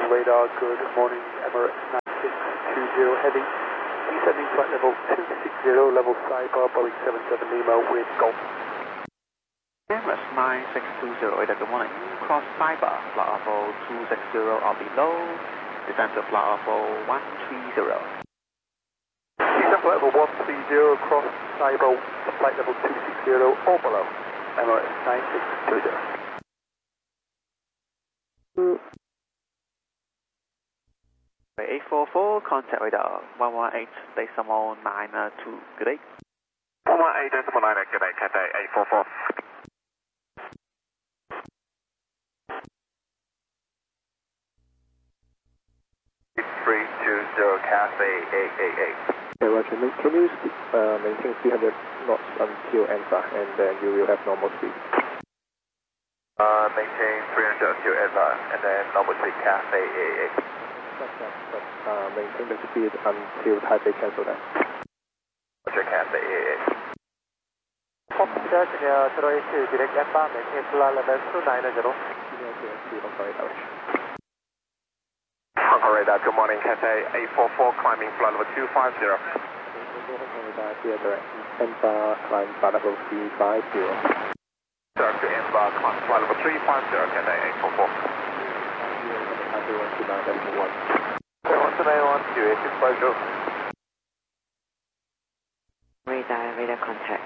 radar, good morning, Emirates 9620 Heavy. Descending flight level 260, level Cyber, Boeing 77 Lima with Golf. Emirates 9620, radar, good morning. Cross Cyber, flight level 260 or below, descend to flight level 130. Descend flight level 130, cross Cyber, flight level 260 or below, Emirates 9620. Runway 844, contact radar 118, decimal 92, good day. 118, decimal 9, good day, contact 844. 320, Cathay 888. Okay, Roger. Can you maintain 300 knots until ENSA, and then you will have normal speed? Maintain 300 until ENSA, and then normal speed Cathay 888. But maintain the speed until Taipei cancel that. Roger, Cathay 888. Hospital Junior 082, direct ENSA, maintain flight level 290. Hong Radar, good morning, Cathay 844, climbing flight level 250. ENSA, climb flight level 350. Direct to ENSA, climb flight level 350, Cathay 844. 129128650. Radar contact.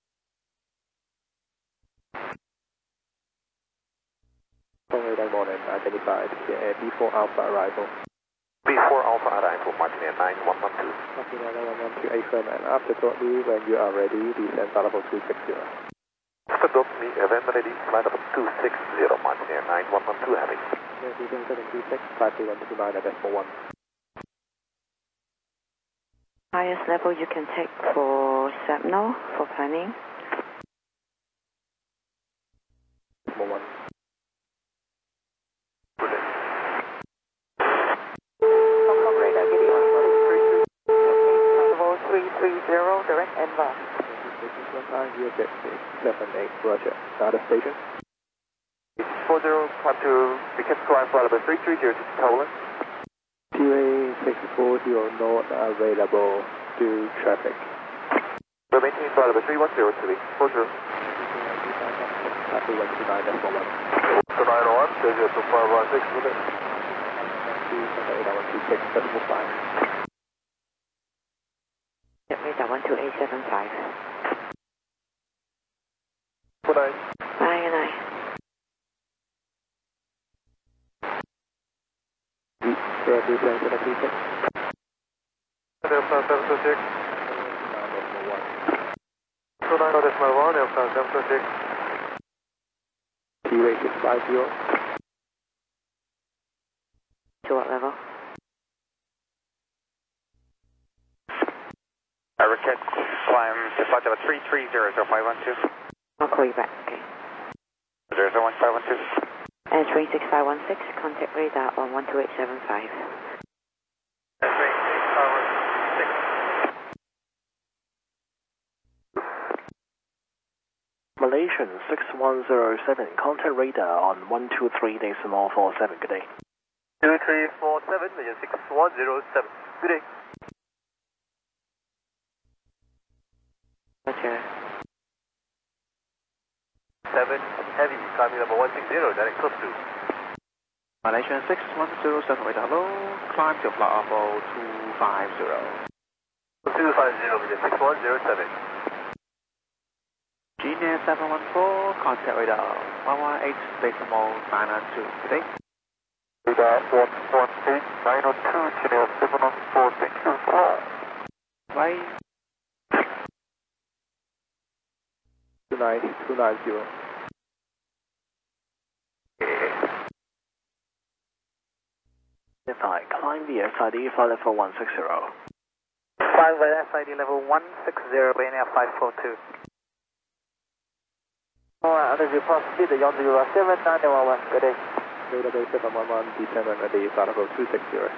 Radar morning, identified B4 Alpha arrival. B4 Alpha arrival, Martinia 9112. Martinia 9112, affirm, and after shortly, when you are ready, descend flight level 260. After me, event ready, flight level 260, Martinia 9112 heavy. Descend 726, 53129, 1. Highest level you can take for Sapno for planning. 1. Radar, Giddy 330, direct ENVA. 78, Roger. Data station. 40, climb to, begin climb flight level 330 to Toland. TA 640 not available to traffic. We're maintaining flight level 310 to be 40. Happy 129, 1. So 901, schedule to 516 with it. 8126, decimal 5. Radar 12875. Good night. Bye, good night. Descend 726. 726. 1. 290.1, Elfstar 726. T-rate 650. To what level? Rocket, climb to flight level 330.0512. I'll call you back, okay. 01512. And 36516, contact radar on 12875. 36516. Malaysian 6107, contact radar on 123.47, good day. 2347, Malaysian 6107, good day. Roger. 7 heavy, climbing level 160, direct close to. Malaysian 6107, radar low, climb to flight level 250. 250, Malaysian 6107. Genius 714, contact radar 118, decimal 992, good day. Radar 118, 902, Genius 714, thank you. Bye. 290. Hi, climb the SID flight level 160. Climb by SID level 160, Bania 542. Alright, under your pass speed, Yon 07, good day. Database 711, descend and ready, flight level 260.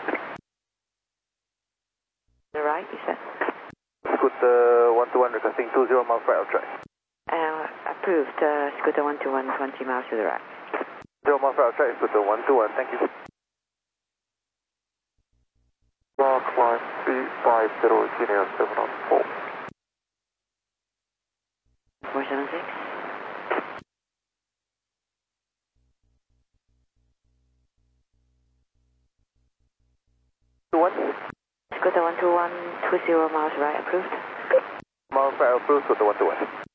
You're right, you said? Scooter 121 requesting 20 miles right of track. Approved, Scooter 121, 20 miles to the right. 0 miles right of track, Scooter 121, thank you. Guinea 7 on 4. 476. Scooter 121, 20 miles right, approved. Miles right, approved, Scooter 121.